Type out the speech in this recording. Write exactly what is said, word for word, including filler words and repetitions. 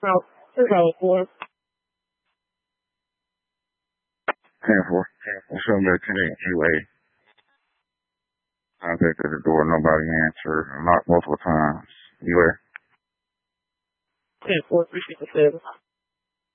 Oh, two eight four. ten four. Show me a ten eight Q A. Contacted the door, nobody answered. I knocked multiple times. You there? ten four three six seven.